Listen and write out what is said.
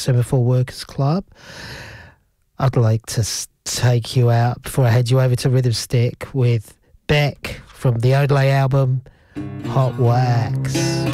Semaphore Workers Club. I'd like to take you out before I head you over to Rhythm Stick with Beck from the Odelay album, Hot Wax.